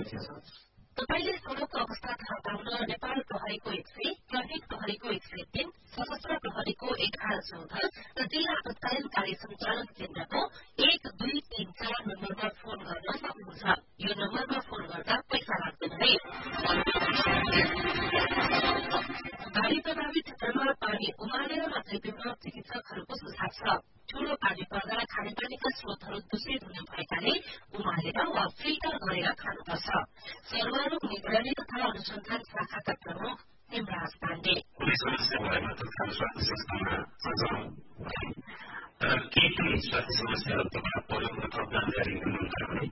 तपाईले सड़कको अवस्था थाहा पाउन नेपाल प्रहरीको 100, ट्राफिक प्रहरीको 103, सशस्त्र प्रहरीको 1114 र जिल्ला तत्कालीन कार्य सञ्चालन केन्द्रको 1234 नम्बरमा फोन गर्न सक्नुहुन्छ। यो नम्बरमा फोन गर्दा पैसा लाग्दैन है। बाढ़ी प्रभावित क्षेत्रमा पानी उमालेर मात्रै पिउन चिकित्सकहरूको सुझाव छ। ठूलो पानी पर्दा खानेपानीका स्रोतहरू दूषित हुने भएकाले उमालेर वा फिल्टर गरेर खानुपर्छ। सर्वरोग निगरानी तथा अनुसन्धान शाखाका प्रमुख हेमराज पाण्डे कुनै समस्या भएमा तत्काल स्वास्थ्य संस्थामा सञ्चालन केही पनि स्वास्थ्य समस्याहरू तपाईँ पहिलो थप जानकारी दिनुहुन्छ भने